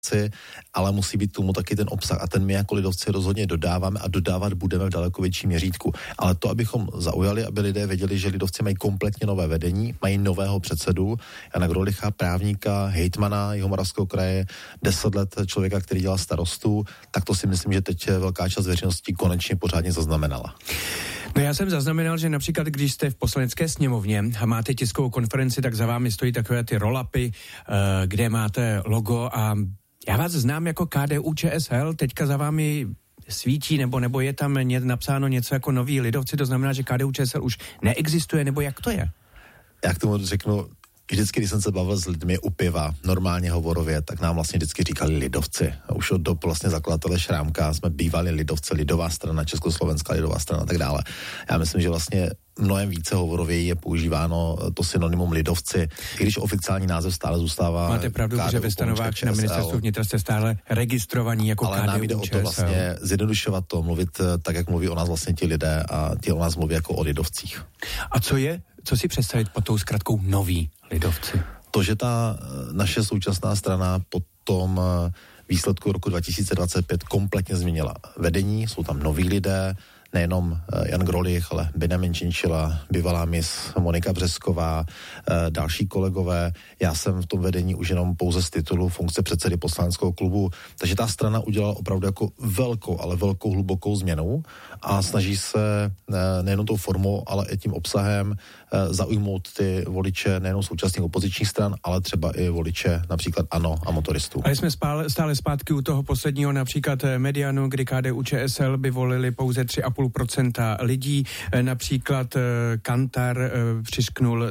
ale musí být tomu taky ten obsah a ten my jako lidovci rozhodně dodáváme a dodávat budeme v daleko větším měřítku. Ale to, abychom zaujali, aby lidé věděli, že lidovci mají kompletně nové vedení, mají nového předsedu, Jana Grolicha, právníka, hejtmana Jihomoravského kraje, 10 let člověka, který dělal starostu, tak to si myslím, že teď velká část veřejnosti konečně pořádně zaznamenala. No já jsem zaznamenal, že například, když jste v Poslanecké sněmovně a máte tiskovou konferenci, tak za vámi stojí takové ty roll-upy, kde máte logo a já vás znám jako KDU-ČSL, teďka za vámi svítí, nebo je tam napsáno něco jako noví lidovci, to znamená, že KDU-ČSL už neexistuje, nebo jak to je? Já k tomu řeknu, vždycky, když jsem se bavil s lidmi u piva, normálně hovorově, tak nám vlastně vždycky říkali lidovci. A už od dob vlastně zakladatele Šrámka jsme bývali lidovci, lidová strana, Československá lidová strana a tak dále. Já myslím, že vlastně mnohem více hovorově je používáno to synonymum lidovci, i když oficiální název stále zůstává. Máte pravdu, že ve stanovách na ministerstvu vnitra jste stále registrovaní jako KDU-ČSL. Ale nám jde o to vlastně zjednodušovat to, mluvit tak, jak mluví o nás vlastně ti lidé a ti o nás mluví jako o lidovcích. A co si představit pod tou zkratkou noví lidovci? To, že ta naše současná strana po tom výsledku roku 2025 kompletně změnila vedení, jsou tam noví lidé, nejenom Jan Grolich, ale Benjamin Činčila, bývalá miss Monika Břesková, další kolegové. Já jsem v tom vedení už jenom pouze z titulu funkce předsedy poslaneckého klubu, takže ta strana udělala opravdu jako velkou, hlubokou změnu a snaží se nejenom tou formou, ale i tím obsahem zaujmout ty voliče nejenom současných opozičních stran, ale třeba i voliče například ANO a motoristů. A jsme stále zpátky u toho posledního například Medianu, kdy KDU-ČSL by volili pouze 3,5% lidí, například Kantar přišknul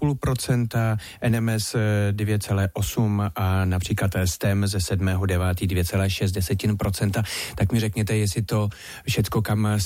3,5%, NMS 2,8% a například STEM ze 7.9. 2,6%. Tak mi řekněte, jestli to všecko,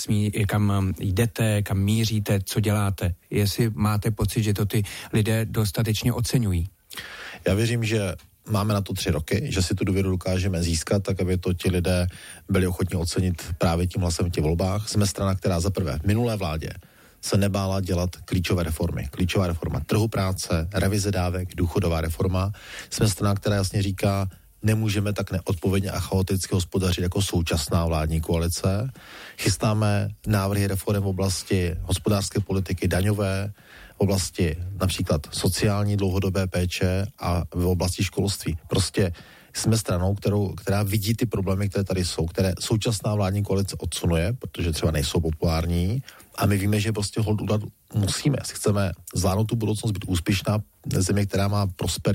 kam jdete, kam míříte, co děláte, jestli máte pocit, že to ty lidé dostatečně oceňují. Já věřím, že máme na to 3 roky, že si tu důvěru dokážeme získat, tak aby to ti lidé byli ochotni ocenit právě tím hlasem v těch volbách. Jsme strana, která za prvé v minulé vládě se nebála dělat klíčové reformy. Klíčová reforma trhu práce, revize dávek, důchodová reforma. Jsme strana, která jasně říká, nemůžeme tak neodpovědně a chaoticky hospodařit jako současná vládní koalice. Chystáme návrhy reform v oblasti hospodářské politiky, daňové, v oblasti například sociální dlouhodobé péče a v oblasti školství. Prostě jsme stranou, která vidí ty problémy, které tady jsou, které současná vládní koalice odsunuje, protože třeba nejsou populární a my víme, že prostě hold udělat musíme. Jestli chceme zvládnout tu budoucnost, být úspěšná země, která má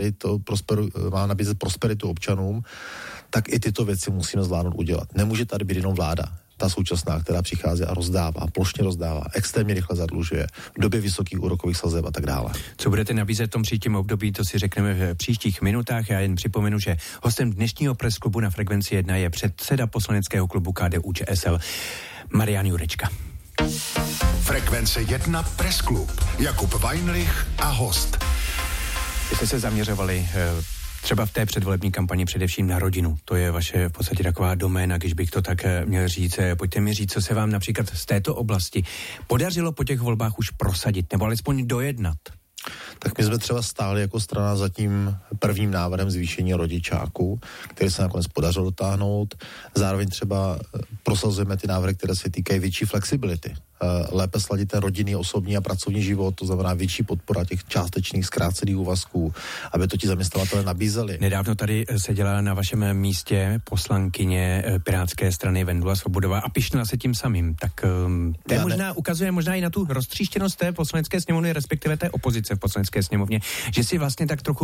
má nabízet prosperitu občanům, tak i tyto věci musíme zvládnout udělat. Nemůže tady být jenom vláda, ta současná, která přichází a rozdává, plošně rozdává, extrémně rychle zadlužuje, v době vysokých úrokových sazeb a tak dále. Co budete nabízet v tom příštím období, to si řekneme v příštích minutách. Já jen připomenu, že hostem dnešního presklubu na Frekvenci 1 je předseda poslaneckého klubu KDU-ČSL Marian Jurečka. Frekvence 1 Pressklub. Jakub Weinrich a host. Vy jste se zaměřovali třeba v té předvolební kampani především na rodinu. To je vaše v podstatě taková doména, když bych to tak měl říct. Pojďte mi říct, co se vám například z této oblasti podařilo po těch volbách už prosadit, nebo alespoň dojednat? Tak my jsme třeba stáli jako strana za tím prvním návrhem zvýšení rodičáku, který se nakonec podařilo dotáhnout. Zároveň třeba prosazujeme ty návrhy, které se týkají větší flexibility. Lépe sladit ten rodinný, osobní a pracovní život, to znamená větší podpora těch částečných zkrácených úvazků, aby to ti zaměstnavatelé nabízeli. Nedávno tady seděla na vašem místě poslankyně Pirátské strany Vendula Svobodová a pyšnila se tím samým. Tak to ukazuje možná i na tu roztříštěnost té poslanecké sněmovny, respektive té opozice v poslanecké sněmovně, že si vlastně tak trochu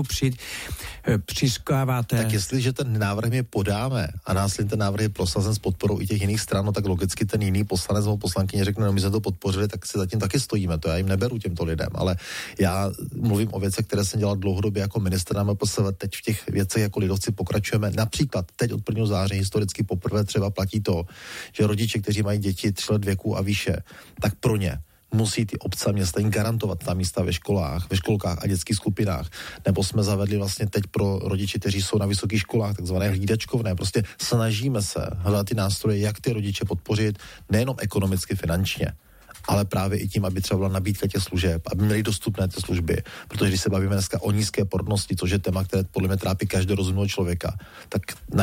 přiskáváte. Tak jestliže ten návrh my podáme a následně ten návrh je prosazen s podporou i těch jiných stran, no tak logicky ten jiný poslanec nebo poslankyně řekne, no my jsme to podpořili, tak si zatím taky stojíme, to já jim neberu těmto lidem, ale já mluvím o věcech, které jsem dělal dlouhodobě jako ministr na MPSV, teď v těch věcech jako lidovci pokračujeme. Například teď od 1. září historicky poprvé třeba platí to, že rodiče, kteří mají děti 3 let věku a výše, tak pro ně musí ty obce a města jim garantovat ta místa ve školkách a dětských skupinách. Nebo jsme zavedli vlastně teď pro rodiče, kteří jsou na vysokých školách, takzvané hlídačkovné. Prostě snažíme se hledat ty nástroje, jak ty rodiče podpořit nejenom ekonomicky, finančně, ale právě i tím, aby třeba byla nabídka těch služeb, aby měli dostupné ty služby. Protože když se bavíme dneska o nízké porodnosti, což je téma, které podle mě trápí každého rozumného člověka, tak na